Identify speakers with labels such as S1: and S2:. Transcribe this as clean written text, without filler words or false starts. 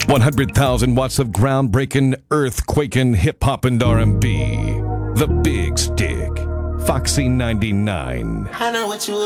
S1: 100,000 watts of groundbreaking, earthquaking hip-hop and R&B. The Big Stick. Foxy 99.
S2: I know what you